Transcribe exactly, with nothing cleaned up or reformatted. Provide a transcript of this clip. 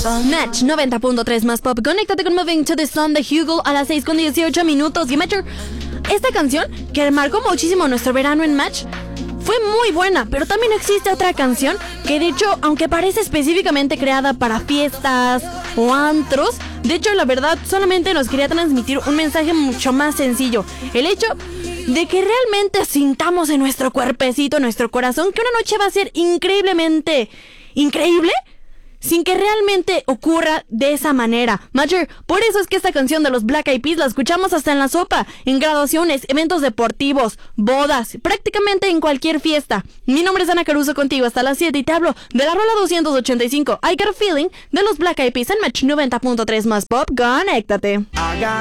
Match noventa punto tres más pop. Conéctate con Moving to the Sun de Hugo a las seis con dieciocho minutos. Y Match, esta canción que marcó muchísimo nuestro verano en Match fue muy buena, pero también existe otra canción que, de hecho, aunque parece específicamente creada para fiestas o antros, de hecho, la verdad, solamente nos quería transmitir un mensaje mucho más sencillo. El hecho de que realmente sintamos en nuestro cuerpecito, en nuestro corazón, que una noche va a ser increíblemente increíble, sin que realmente ocurra de esa manera. Major, por eso es que esta canción de los Black Eyed Peas la escuchamos hasta en la sopa, en graduaciones, eventos deportivos, bodas, prácticamente en cualquier fiesta. Mi nombre es Ana Caruso, contigo hasta las siete, y te hablo de la rola doscientos ochenta y cinco, I Got a Feeling, de los Black Eyed Peas en Match noventa punto tres más pop. Conéctate.